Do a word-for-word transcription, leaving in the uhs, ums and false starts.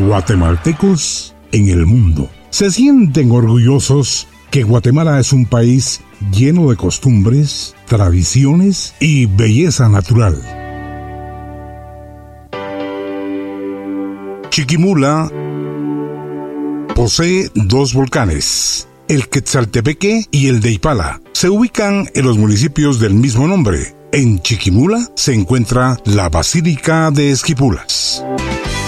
guatemaltecos en el mundo se sienten orgullosos que Guatemala es un país lleno de costumbres, tradiciones y belleza natural. Chiquimula posee dos volcanes, el Quetzaltepeque y el de Ipala. Se ubican en los municipios del mismo nombre. En Chiquimula se encuentra la Basílica de Esquipulas.